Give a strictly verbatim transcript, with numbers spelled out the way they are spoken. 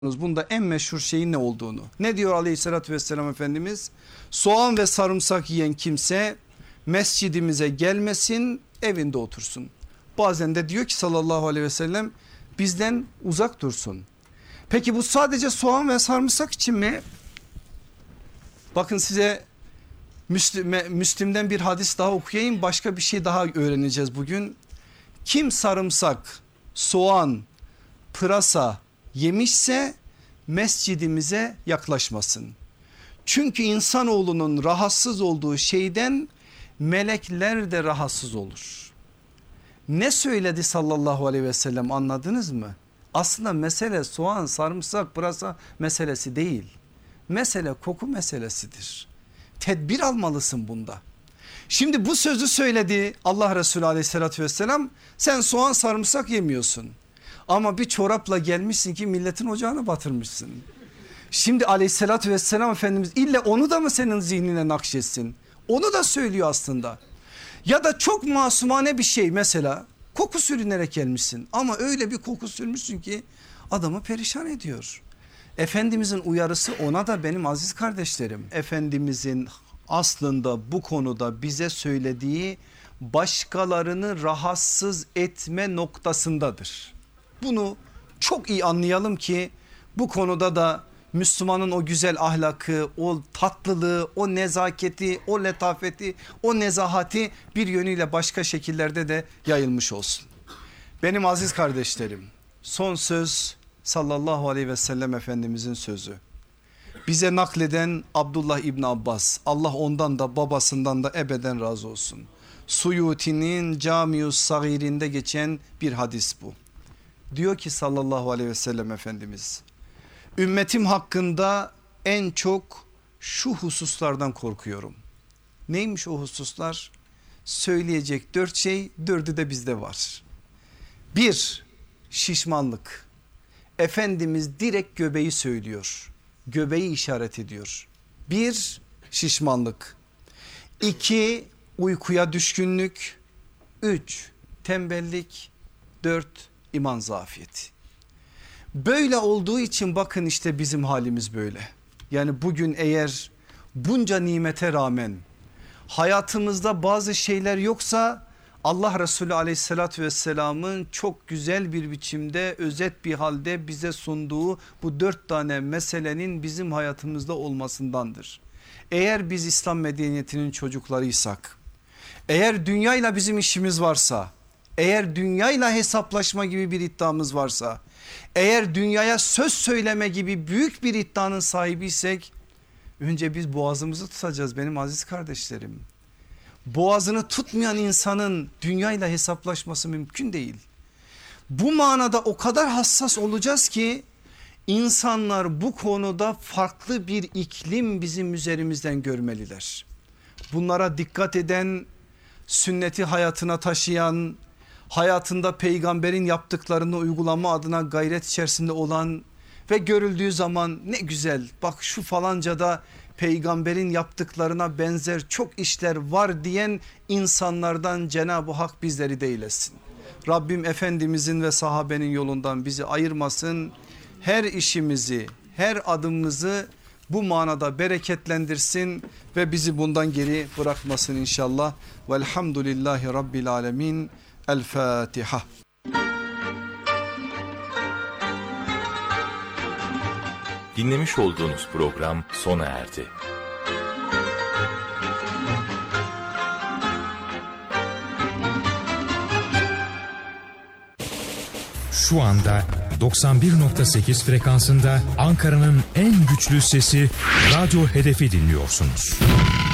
Bunda en meşhur şeyin ne olduğunu. Ne diyor aleyhissalatü vesselam Efendimiz? Soğan ve sarımsak yiyen kimse mescidimize gelmesin, evinde otursun. Bazen de diyor ki sallallahu aleyhi ve sellem bizden uzak dursun. Peki bu sadece soğan ve sarımsak için mi? Bakın size Müslim, Müslim'den bir hadis daha okuyayım, başka bir şey daha öğreneceğiz bugün. Kim sarımsak, soğan, pırasa yemişse mescidimize yaklaşmasın. Çünkü insanoğlunun rahatsız olduğu şeyden melekler de rahatsız olur. Ne söyledi sallallahu aleyhi ve sellem, anladınız mı? Aslında mesele soğan, sarımsak, pırasa meselesi değil. Mesele koku meselesidir. Tedbir almalısın bunda. Şimdi bu sözü söyledi Allah Resulü aleyhissalatü vesselam, sen soğan sarımsak yemiyorsun. Ama bir çorapla gelmişsin ki milletin ocağına batırmışsın. Şimdi aleyhissalatü vesselam Efendimiz ille onu da mı senin zihnine nakşetsin? Onu da söylüyor aslında. Ya da çok masumane bir şey, mesela koku sürünerek gelmişsin ama öyle bir koku sürmüşsün ki adamı perişan ediyor. Efendimizin uyarısı ona da benim aziz kardeşlerim. Efendimizin aslında bu konuda bize söylediği başkalarını rahatsız etme noktasındadır. Bunu çok iyi anlayalım ki bu konuda da Müslümanın o güzel ahlakı, o tatlılığı, o nezaketi, o letafeti, o nezahati bir yönüyle başka şekillerde de yayılmış olsun. Benim aziz kardeşlerim, son söz sallallahu aleyhi ve sellem Efendimizin sözü. Bize nakleden Abdullah İbni Abbas, Allah ondan da babasından da ebeden razı olsun. Suyuti'nin Camius Sagir'inde geçen bir hadis bu. Diyor ki sallallahu aleyhi ve sellem Efendimiz, ümmetim hakkında en çok şu hususlardan korkuyorum. Neymiş o hususlar? Söyleyecek dört şey, dördü de bizde var. Bir, şişmanlık. Efendimiz direkt göbeği söylüyor. Göbeği işaret ediyor. Bir, şişmanlık. İki, uykuya düşkünlük. Üç, tembellik. Dört, iman zafiyeti. Böyle olduğu için bakın işte bizim halimiz böyle. Yani bugün eğer bunca nimete rağmen hayatımızda bazı şeyler yoksa Allah Resulü aleyhissalatü vesselamın çok güzel bir biçimde, özet bir halde bize sunduğu bu dört tane meselenin bizim hayatımızda olmasındandır. Eğer biz İslam medeniyetinin çocuklarıysak, eğer dünyayla bizim işimiz varsa, eğer dünyayla hesaplaşma gibi bir iddiamız varsa, eğer dünyaya söz söyleme gibi büyük bir iddianın sahibiysek, önce biz boğazımızı tutacağız benim aziz kardeşlerim. Boğazını tutmayan insanın dünyayla hesaplaşması mümkün değil. Bu manada o kadar hassas olacağız ki insanlar bu konuda farklı bir iklim bizim üzerimizden görmeliler. Bunlara dikkat eden, sünneti hayatına taşıyan, hayatında peygamberin yaptıklarını uygulama adına gayret içerisinde olan ve görüldüğü zaman ne güzel, bak şu falancada peygamberin yaptıklarına benzer çok işler var diyen insanlardan Cenab-ı Hak bizleri de eylesin. Rabbim Efendimizin ve sahabenin yolundan bizi ayırmasın. Her işimizi, her adımımızı bu manada bereketlendirsin ve bizi bundan geri bırakmasın inşallah. Velhamdülillahi Rabbil alemin. El Fatiha. Dinlemiş olduğunuz program sona erdi. Şu anda doksan bir nokta sekiz frekansında Ankara'nın en güçlü sesi Radyo Hedef'i dinliyorsunuz.